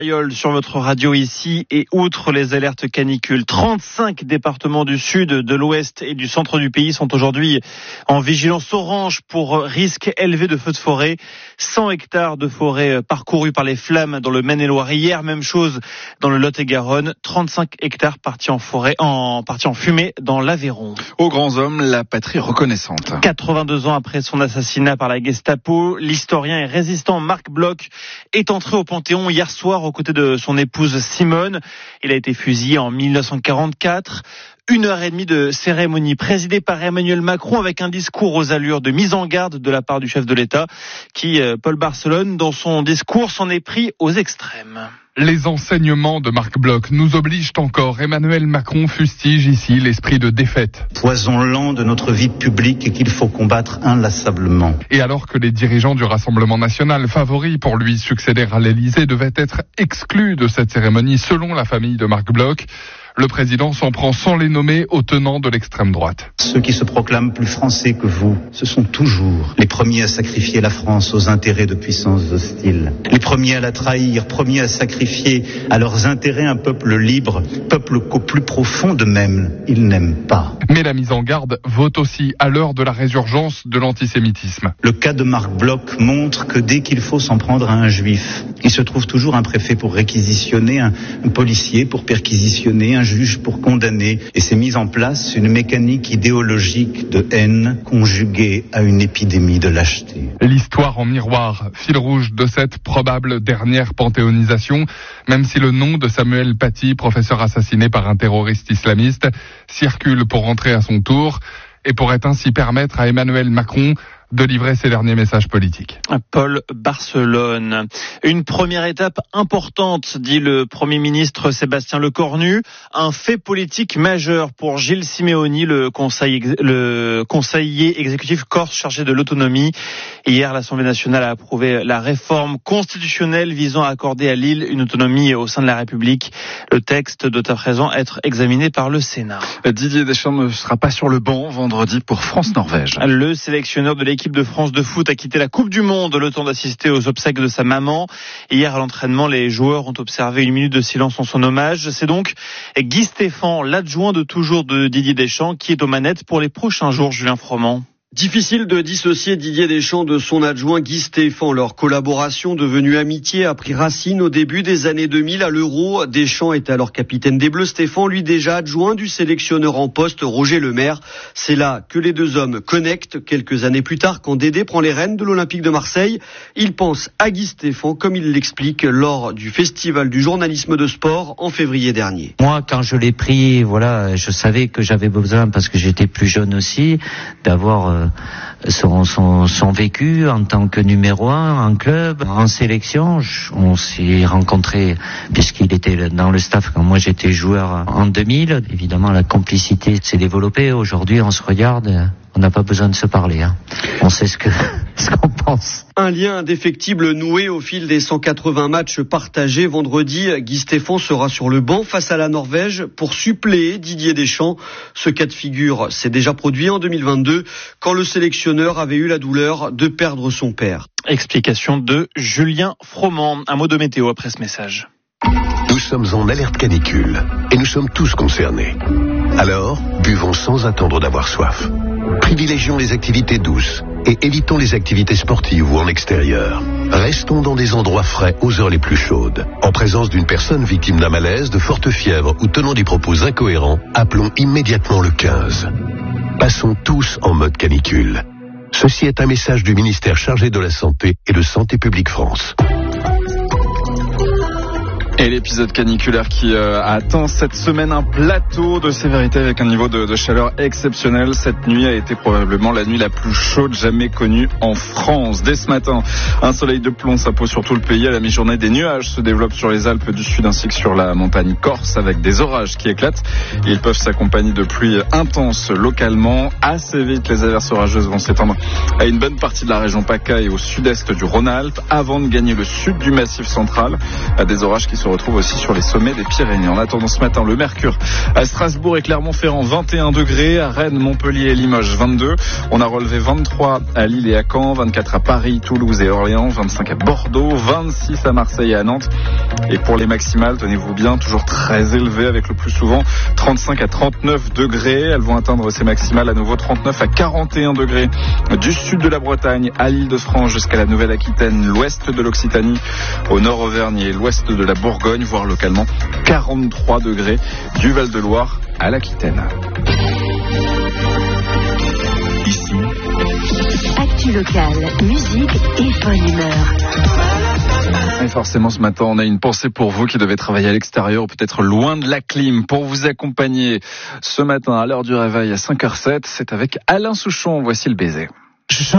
Sur votre radio ici, et outre les alertes canicules, 35 départements du sud, de l'ouest et du centre du pays sont aujourd'hui en vigilance orange pour risque élevé de feux de forêt. 100 hectares de forêt parcourus par les flammes dans le Maine-et-Loire hier, même chose dans le Lot-et-Garonne, 35 hectares partis en fumée dans l'Aveyron. Aux grands hommes, la patrie reconnaissante. 82 ans après son assassinat par la Gestapo, l'historien et résistant Marc Bloch est entré au Panthéon hier soir aux côtés de son épouse Simone. Il a été fusillé en 1944. 1h30 de cérémonie présidée par Emmanuel Macron avec un discours aux allures de mise en garde de la part du chef de l'État qui, Paul Barcelone, dans son discours, s'en est pris aux extrêmes. Les enseignements de Marc Bloch nous obligent encore. Emmanuel Macron fustige ici l'esprit de défaite. Poison lent de notre vie publique et qu'il faut combattre inlassablement. Et alors que les dirigeants du Rassemblement national, favoris pour lui succéder à l'Élysée, devaient être exclus de cette cérémonie selon la famille de Marc Bloch, le président s'en prend sans les nommer aux tenants de l'extrême droite. Ceux qui se proclament plus français que vous, ce sont toujours les premiers à sacrifier la France aux intérêts de puissances hostiles. Les premiers à la trahir, premiers à sacrifier à leurs intérêts un peuple libre, peuple qu'au plus profond d'eux-mêmes, ils n'aiment pas. Mais la mise en garde vaut aussi à l'heure de la résurgence de l'antisémitisme. Le cas de Marc Bloch montre que dès qu'il faut s'en prendre à un juif, il se trouve toujours un préfet pour réquisitionner, un policier pour perquisitionner, un juge pour condamner, et s'est mise en place une mécanique idéologique de haine conjuguée à une épidémie de lâcheté. L'histoire en miroir, fil rouge de cette probable dernière panthéonisation, même si le nom de Samuel Paty, professeur assassiné par un terroriste islamiste, circule pour rentrer à son tour et pourrait ainsi permettre à Emmanuel Macron de livrer ses derniers messages politiques. Paul Barcelone. Une première étape importante, dit le Premier ministre Sébastien Lecornu. Un fait politique majeur pour Gilles Simeoni, le conseiller exécutif corse chargé de l'autonomie. Hier, l'Assemblée nationale a approuvé la réforme constitutionnelle visant à accorder à l'île une autonomie au sein de la République. Le texte doit à présent être examiné par le Sénat. Didier Deschamps ne sera pas sur le banc vendredi pour France-Norvège. Le sélectionneur de l'équipe de France de foot a quitté la Coupe du Monde le temps d'assister aux obsèques de sa maman. Hier à l'entraînement, les joueurs ont observé 1 minute de silence en son hommage. C'est donc Guy Stéphane, l'adjoint de toujours de Didier Deschamps, qui est aux manettes pour les prochains jours. Julien Froment. Difficile de dissocier Didier Deschamps de son adjoint Guy Stéphane. Leur collaboration devenue amitié a pris racine au début des années 2000 à l'Euro. Deschamps était alors capitaine des Bleus, Stéphane lui déjà adjoint du sélectionneur en poste Roger Lemaire. C'est là que les deux hommes connectent. Quelques années plus tard, quand Dédé prend les rênes de l'Olympique de Marseille, il pense à Guy Stéphane comme il l'explique lors du festival du journalisme de sport en février dernier. Moi, quand je l'ai pris, je savais que j'avais besoin, parce que j'étais plus jeune aussi, d'avoir son vécu en tant que numéro 1 en club, en sélection. On s'est rencontrés puisqu'il était dans le staff quand moi j'étais joueur en 2000. Évidemment, la complicité s'est développée. Aujourd'hui, on se regarde, on n'a pas besoin de se parler. On sait ce qu'on pense. Un lien indéfectible noué au fil des 180 matchs partagés. Vendredi, Guy Stéphane sera sur le banc face à la Norvège pour suppléer Didier Deschamps. Ce cas de figure s'est déjà produit en 2022 quand le sélectionneur avait eu la douleur de perdre son père. Explication de Julien Froment. Un mot de météo après ce message. Nous sommes en alerte canicule et nous sommes tous concernés. Alors, buvons sans attendre d'avoir soif. Privilégions les activités douces et évitons les activités sportives ou en extérieur. Restons dans des endroits frais aux heures les plus chaudes. En présence d'une personne victime d'un malaise, de forte fièvre ou tenant des propos incohérents, appelons immédiatement le 15. Passons tous en mode canicule. Ceci est un message du ministère chargé de la Santé et de Santé publique France. Et l'épisode caniculaire qui attend cette semaine un plateau de sévérité avec un niveau de chaleur exceptionnel. Cette nuit a été probablement la nuit la plus chaude jamais connue en France. Dès ce matin, un soleil de plomb s'impose sur tout le pays. À la mi-journée, des nuages se développent sur les Alpes du Sud ainsi que sur la montagne corse avec des orages qui éclatent. Ils peuvent s'accompagner de pluies intenses localement. Assez vite, les averses orageuses vont s'étendre à une bonne partie de la région PACA et au sud-est du Rhône-Alpes avant de gagner le sud du Massif central. Des orages qui seront retrouve aussi sur les sommets des Pyrénées. En attendant ce matin, le mercure à Strasbourg et Clermont-Ferrand 21 degrés, à Rennes, Montpellier et Limoges 22. On a relevé 23 à Lille et à Caen, 24 à Paris, Toulouse et Orléans, 25 à Bordeaux, 26 à Marseille et à Nantes. Et pour les maximales, tenez-vous bien, toujours très élevées avec le plus souvent 35 à 39 degrés. Elles vont atteindre ces maximales à nouveau 39 à 41 degrés du sud de la Bretagne à l'Île-de-France jusqu'à la Nouvelle-Aquitaine, l'ouest de l'Occitanie, au nord Auvergne et l'ouest de la Bourgogne, voire localement 43 degrés du Val-de-Loire à l'Aquitaine. Ici, actu locale, musique et bonne humeur. Et forcément, ce matin, on a une pensée pour vous qui devez travailler à l'extérieur ou peut-être loin de la clim. Pour vous accompagner ce matin à l'heure du réveil à 5h07, c'est avec Alain Souchon. Voici le baiser.